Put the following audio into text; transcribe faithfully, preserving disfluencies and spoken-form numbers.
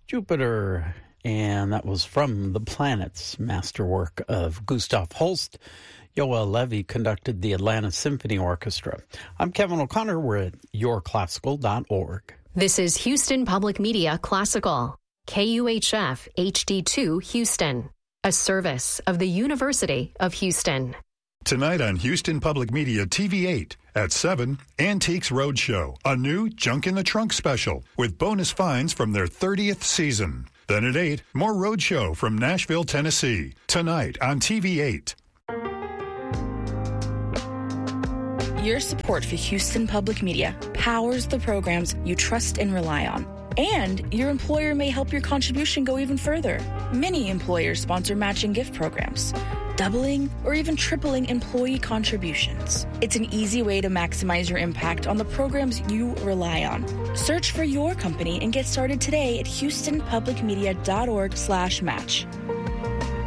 Jupiter. And that was from The Planets, masterwork of Gustav Holst. Yoel Levy conducted the Atlanta Symphony Orchestra. I'm Kevin O'Connor. We're at your classical dot org. This is Houston Public Media Classical, K U H F H D two Houston, a service of the University of Houston. Tonight on Houston Public Media T V eight at seven, Antiques Roadshow, a new Junk in the Trunk special with bonus finds from their thirtieth season. Then at eight, more Roadshow from Nashville, Tennessee, tonight on T V eight. Your support for Houston Public Media powers the programs you trust and rely on. And your employer may help your contribution go even further. Many employers sponsor matching gift programs, doubling or even tripling employee contributions. It's an easy way to maximize your impact on the programs you rely on. Search for your company and get started today at houston public media dot org slash match.